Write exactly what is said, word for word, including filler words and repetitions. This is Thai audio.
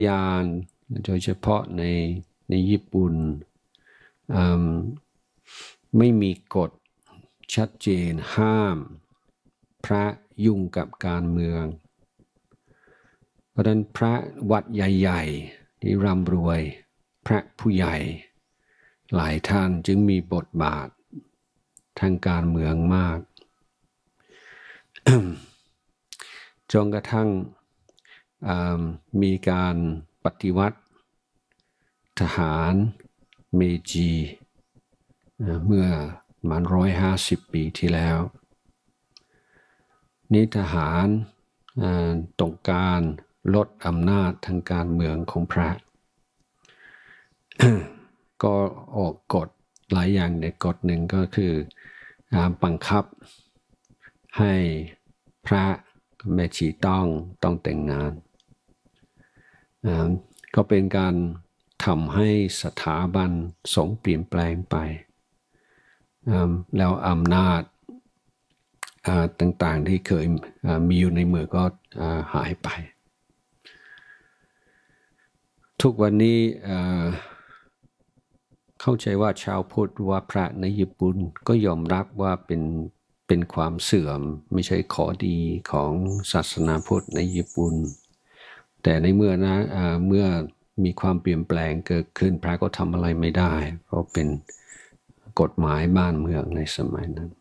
ยานโดยเฉพาะในในญี่ปุ่นไม่มีกฎชัดเจนห้ามพระยุ่งกับการเมืองเพราะฉะนั้นพระวัดใหญ่ๆที่ร่ำรวยพระผู้ใหญ่หลายท่านจึงมีบทบาททางการเมืองมาก จนกระทั่งมีการปฏิวัติทหารเมจิเมื่อประมาณร้อยห้าสิบปีที่แล้วนี่ทหารต้องการลดอำนาจทางการเมืองของพระ ก็ออกกฎหลายอย่างในกฎหนึ่งก็คือบังคับให้พระแม่ชีต้องต้องแต่งงานก็เป็นการทำให้สถาบันสงฆ์เปลี่ยนแปลงไปแล้วอำนาจต่างๆที่เคยมีอยู่ในมือก็หายไปทุกวันนี้เข้าใจว่าชาวพุทธว่าพระในญี่ปุ่นก็ยอมรับว่าเป็นเป็นความเสื่อมไม่ใช่ข้อดีของศาสนาพุทธในญี่ปุ่นแต่ในเมื่อนะเมื่อมีความเปลี่ยนแปลงเกิดขึ้นพระก็ทำอะไรไม่ได้เพราะเป็นกฎหมายบ้านเมืองในสมัยนั้น